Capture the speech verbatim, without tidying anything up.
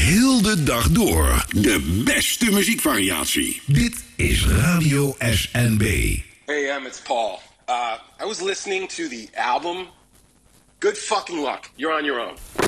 heel de dag door. De beste muziekvariatie. Dit is Radio S N B. Hey, um, it's Paul. Uh, I was listening to the album. Good fucking luck. You're on your own.